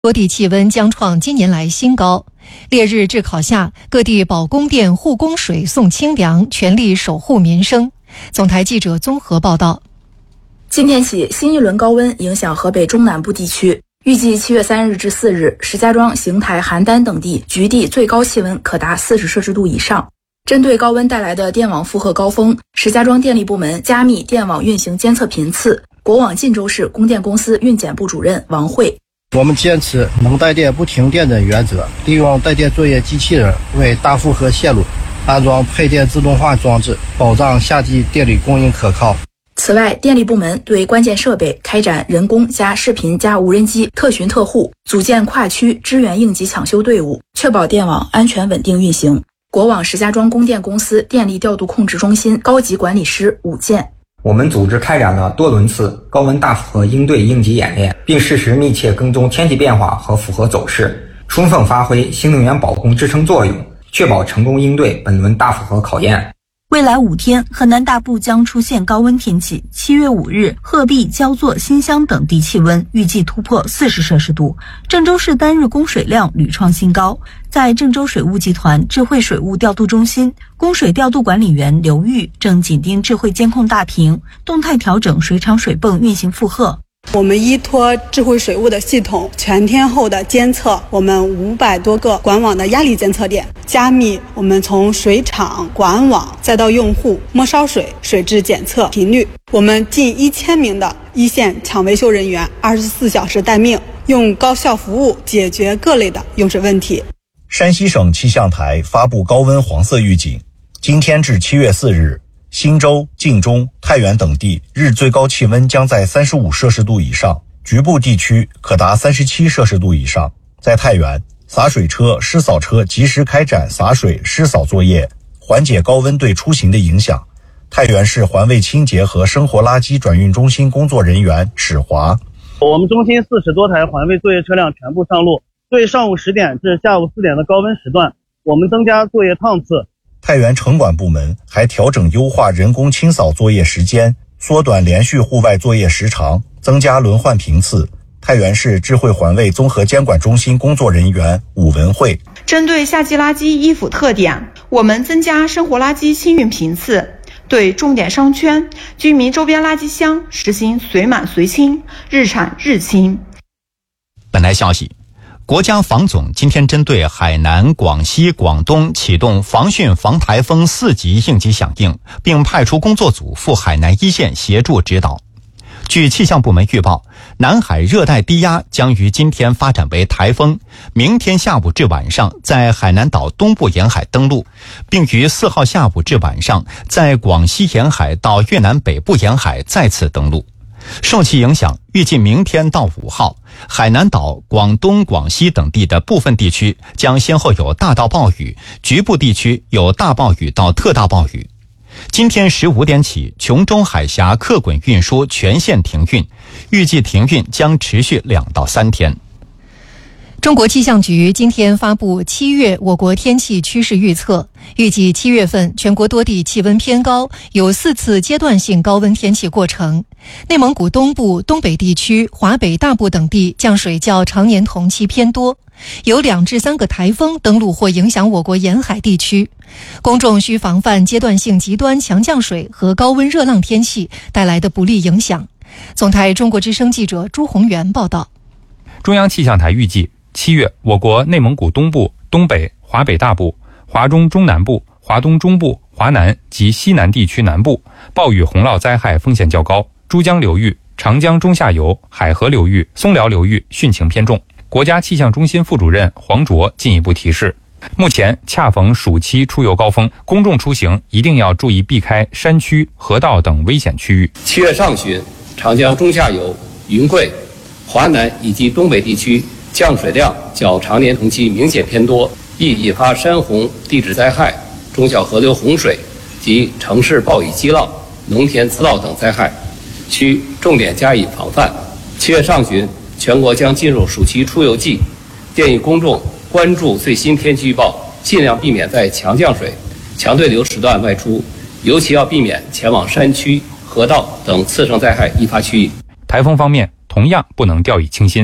多地气温将创今年来新高。烈日炙烤下，各地保供电、护供水、送清凉，全力守护民生。总台记者综合报道。 今天起，新一轮高温影响河北中南部地区，预计7月3日至4日，石家庄、邢台、邯郸等地局地最高气温可达40摄氏度以上。针对高温带来的电网负荷高峰，石家庄电力部门加密电网运行监测频次。国网晋州市供电公司运检部主任王慧： 我们坚持能带电不停电的原则，利用带电作业机器人为大负荷线路安装配电自动化装置，保障夏季电力供应可靠。 此外，电力部门对关键设备开展人工加视频加无人机特巡特护，组建跨区支援应急抢修队伍，确保电网安全稳定运行。国网石家庄供电公司电力调度控制中心高级管理师武健： 我们组织开展了多轮次高温大负荷应对应急演练，并适时密切跟踪天气变化和负荷走势，充分发挥新能源保供支撑作用，确保成功应对本轮大负荷考验。 未来5天，河南大部将出现高温天气。7月5日，鹤壁、焦作、新乡等地气温预计突破40摄氏度。郑州市单日供水量屡创新高。在郑州水务集团智慧水务调度中心，供水调度管理员刘玉正紧盯智慧监控大屏，动态调整水厂水泵运行负荷。 我们依托智慧水务的系统，全天候的监测我们500多个管网的压力监测点，加密我们从水厂、管网再到用户摸烧水、水质检测频率。我们近1000名的一线抢维修人员24小时待命，用高效服务解决各类的用水问题。 山西省气象台发布高温黄色预警，今天至7月4日。忻州、晋中、太原等地日最高气温将在35摄氏度以上，局部地区可达37摄氏度以上。在太原，洒水车、湿扫车及时开展洒水、湿扫作业，缓解高温对出行的影响。太原市环卫清洁和生活垃圾转运中心工作人员史华： 我们中心40多台环卫作业车辆全部上路，对上午10点至下午4点的高温时段，我们增加作业趟次。 太原城管部门还调整优化人工清扫作业时间，缩短连续户外作业时长，增加轮换频次。太原市智慧环卫综合监管中心工作人员武文慧： 针对夏季垃圾依附特点，我们增加生活垃圾清运频次，对重点商圈、居民周边垃圾箱实行随满随清、日产日清。 本台消息，国家防总今天针对海南、广西、广东启动防汛防台风4级应急响应，并派出工作组赴海南一线协助指导。据气象部门预报，南海热带低压将于今天发展为台风，明天下午至晚上在海南岛东部沿海登陆，并于4号下午至晚上在广西沿海到越南北部沿海再次登陆。受其影响，预计明天到5号，海南岛、广东、广西等地的部分地区将先后有大到暴雨，局部地区有大暴雨到特大暴雨。今天15点起，琼州海峡客滚运输全线停运，预计停运将持续2到3天。 中国气象局今天发布7月我国天气趋势预测，预计7月份全国多地气温偏高，有4次阶段性高温天气过程。内蒙古东部、东北地区、华北大部等地降水较常年同期偏多，有2至3个台风登陆或影响我国沿海地区。公众需防范阶段性极端强降水和高温热浪天气带来的不利影响。总台中国之声记者朱宏元报道。 中央气象台预计7月，我国内蒙古东部、东北、华北大部、华中中南部、华东中部、华南及西南地区南部暴雨洪涝灾害风险较高，珠江流域、长江中下游、海河流域、松辽流域汛情偏重。国家气象中心副主任黄卓进一步提示，目前恰逢暑期出游高峰，公众出行一定要注意避开山区、河道等危险区域。 7月上旬，长江中下游、云贵、华南以及东北地区降水量较常年同期明显偏多，易引发山洪、地质灾害、中小河流洪水及城市暴雨激涝、农田滋涝等灾害，需重点加以防范。7月上旬，全国将进入暑期出游季，建议公众关注最新天气预报，尽量避免在强降水、强对流时段外出，尤其要避免前往山区、河道等次生灾害易发区域。 台风方面，同样不能掉以轻心。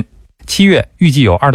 7月预计有2